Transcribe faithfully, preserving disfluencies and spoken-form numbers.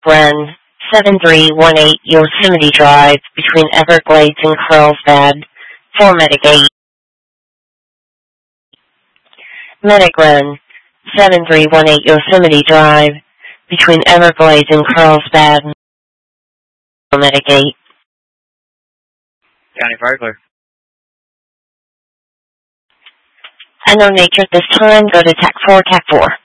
Run seven three one eight Yosemite Drive between Everglades and Carlsbad for Medic eight. Medic Run seven three one eight Yosemite Drive between Everglades and Carlsbad for Medic eight. County Fire Clear. Unknown nature at this time. Go to T A C four, T A C four.